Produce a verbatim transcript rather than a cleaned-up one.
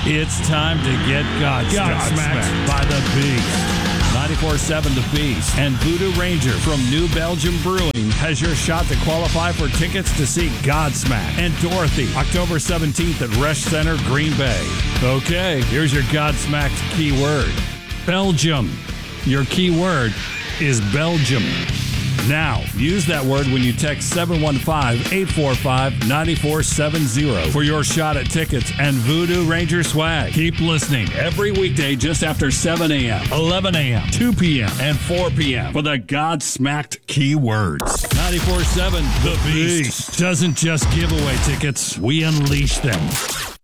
It's time to get Godsmacked Godsmacked by the Beast. ninety-four seven The Beast and Voodoo Ranger from New Belgium Brewing has your shot to qualify for tickets to see Godsmacked and Dorothy October seventeenth at Resch Center, Green Bay. Okay, here's your Godsmacked keyword. Belgium. Your keyword is Belgium. Now, use that word when you text seven one five, eight four five, nine four seven zero for your shot at tickets and Voodoo Ranger swag. Keep listening every weekday just after seven a.m., eleven a.m., two p.m., and four p.m. for the Godsmacked keywords. ninety-four seven The Beast doesn't just give away tickets, we unleash them.